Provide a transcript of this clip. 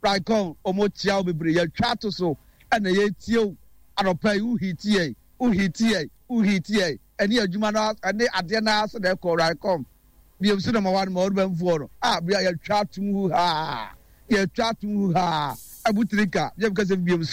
Ricon omotia bebre ya twa to so na ye tie anopa yu hitie eni adwuma na ene ade na ase na ko Ricon bi em so na ma ma orban fuo no bia ya twa tum ha abutrika je because bi em